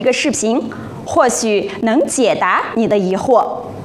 一个视频，或许能解答你的疑惑。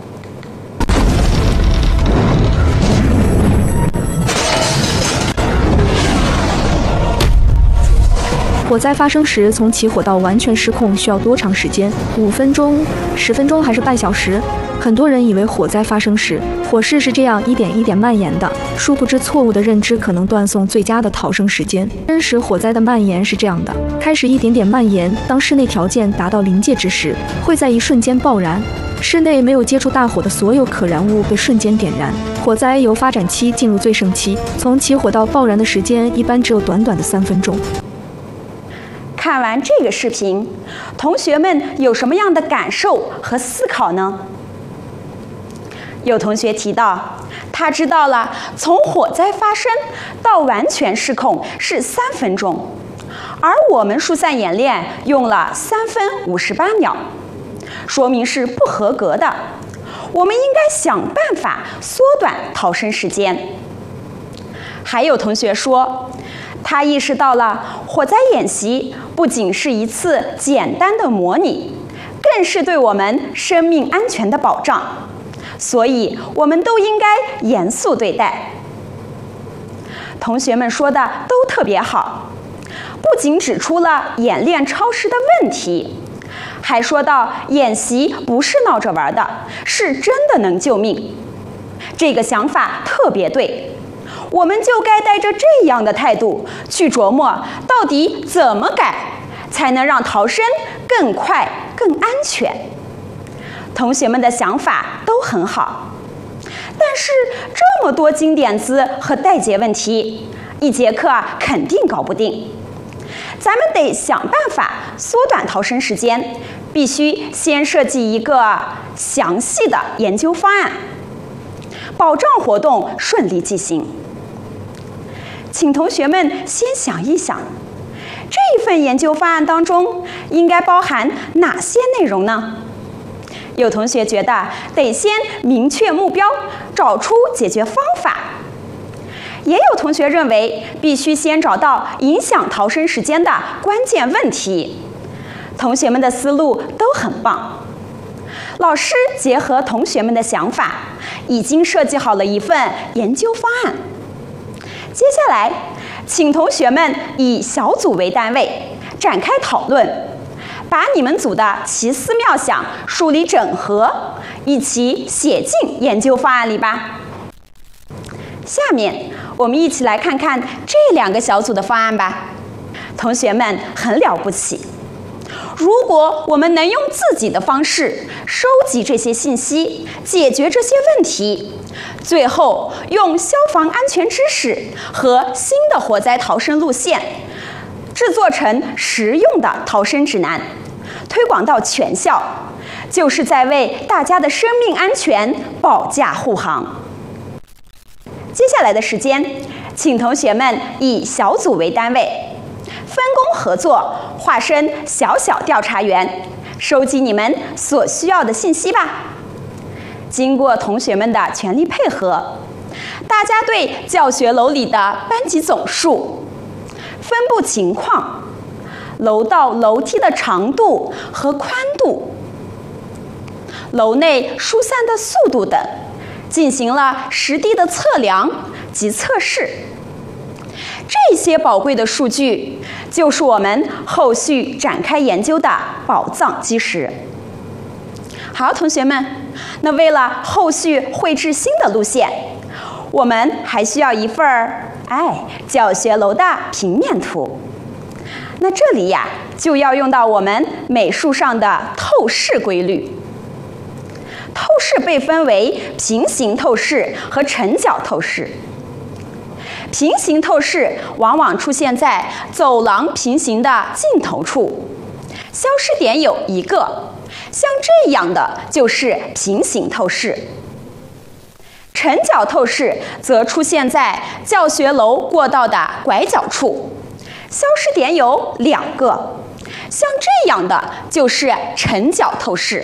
火灾发生时，从起火到完全失控需要多长时间？5分钟、10分钟还是半小时？很多人以为火灾发生时，火势是这样一点一点蔓延的，殊不知错误的认知可能断送最佳的逃生时间。真实火灾的蔓延是这样的：开始一点点蔓延，当室内条件达到临界值时，会在一瞬间爆燃。室内没有接触大火的所有可燃物被瞬间点燃。火灾由发展期进入最盛期，从起火到爆燃的时间一般只有短短的3分钟。 看完这个视频，同学们有什么样的感受和思考呢？有同学提到，他知道了从火灾发生到完全失控是3分钟，而我们疏散演练用了3分58秒，说明是不合格的。我们应该想办法缩短逃生时间。还有同学说，他意识到了火灾演习不仅是一次简单的模拟，更是对我们生命安全的保障，所以我们都应该严肃对待。同学们说的都特别好，不仅指出了演练超时的问题，还说到演习不是闹着玩的，是真的能救命。这个想法特别对。我们就该带着这样的态度去琢磨，到底怎么改才能让逃生更快、更安全。同学们的想法都很好，但是这么多金点子和待解问题，1节课肯定搞不定。咱们得想办法缩短逃生时间，必须先设计一个详细的研究方案，保障活动顺利进行。请同学们先想一想，这一份研究方案当中应该包含哪些内容呢？有同学觉得得先明确目标，找出解决方法。也有同学认为必须先找到影响逃生时间的关键问题。同学们的思路都很棒。老师结合同学们的想法，已经设计好了一份研究方案。接下来，请同学们以小组为单位展开讨论，把你们组的奇思妙想梳理整合，一起写进研究方案里吧。下面我们一起来看看这2个小组的方案吧。同学们很了不起，如果我们能用自己的方式收集这些信息，解决这些问题，最后用消防安全知识和新的火灾逃生路线制作成实用的逃生指南，推广到全校，就是在为大家的生命安全保驾护航。接下来的时间，请同学们以小组为单位，分工合作，化身小小调查员，收集你们所需要的信息吧。经过同学们的全力配合，大家对教学楼里的班级总数、分布情况、楼道楼梯的长度和宽度、楼内疏散的速度等进行了实地的测量及测试。这些宝贵的数据就是我们后续展开研究的宝藏基石。好，同学们，那为了后续绘制新的路线，我们还需要一份教学楼的平面图。那这里呀，就要用到我们美术上的透视规律。透视被分为平行透视和成角透视。平行透视往往出现在走廊平行的尽头处，消失点有1个，像这样的就是平行透视。成角透视则出现在教学楼过道的拐角处，消失点有2个，像这样的就是成角透视。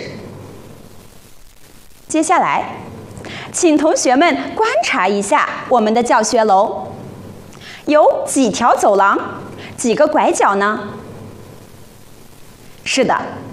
接下来，请同学们观察一下我们的教学楼，有几条走廊，几个拐角呢？ 是的，